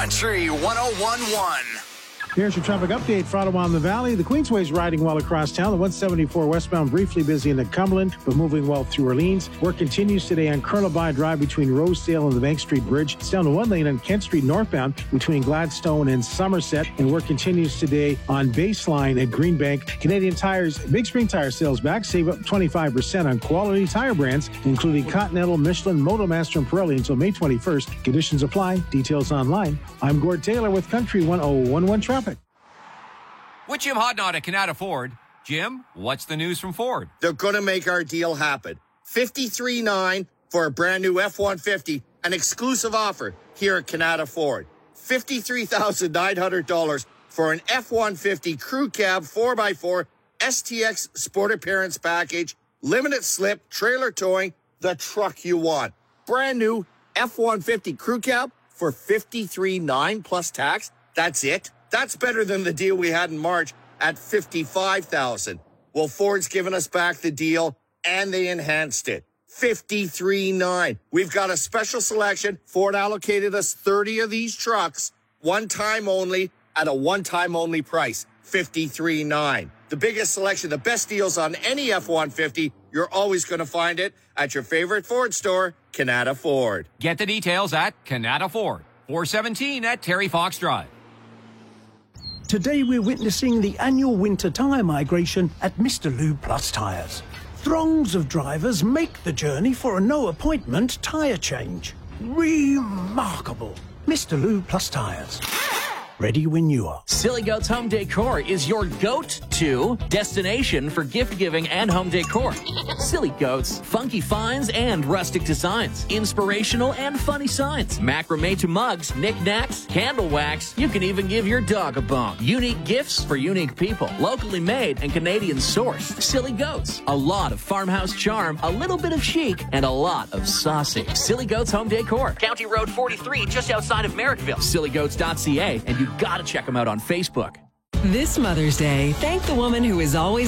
Country 101.1. Here's your traffic update for Ottawa in the Valley. The Queensway is riding well across town. The 174 westbound briefly busy into Cumberland, but moving well through Orleans. Work continues today on Colonel By Drive between Rosedale and the Bank Street Bridge. It's down to one lane on Kent Street northbound between Gladstone and Somerset. And work continues today on Baseline at Greenbank. Canadian Tire's Big Spring Tire sales back. Save up 25% on quality tire brands, including Continental, Michelin, Motomaster, and Pirelli until May 21st. Conditions apply. Details online. I'm Gord Taylor with Country 101.1 Traffic. With Jim Hodnott at Canada Ford. Jim, what's the news from Ford? They're going to make our deal happen. $53,900 for a brand new F-150, an exclusive offer here at Canada Ford. $53,900 for an F-150 crew cab 4x4 STX Sport Appearance Package, limited slip, trailer towing, the truck you want. Brand new F-150 crew cab for $53,900 plus tax. That's it. That's better than the deal we had in March at $55,000. Well, Ford's given us back the deal, and they enhanced it. $53,900. We've got a special selection. Ford allocated us 30 of these trucks, one time only, at a one-time only price, $53,900. The biggest selection, the best deals on any F-150, you're always going to find it at your favorite Ford store, Canada Ford. Get the details at Canada Ford, 417 at Terry Fox Drive. Today we're witnessing the annual winter tyre migration at Mr. Lube Plus Tyres. Throngs of drivers make the journey for a no-appointment tyre change. Remarkable. Mr. Lube Plus Tyres. Ready when you are. Silly Goats Home Decor is your go-to destination for gift giving and home decor. Silly Goats, funky finds and rustic designs, inspirational and funny signs, macrame to mugs, knickknacks, candle wax. You can even give your dog a bone. Unique gifts for unique people, locally made and Canadian sourced. Silly Goats, a lot of farmhouse charm, a little bit of chic, and a lot of saucy. Silly Goats Home Decor, County Road 43, just outside of Merrickville. SillyGoats.ca, and you gotta check them out on Facebook. This Mother's Day, thank the woman who is always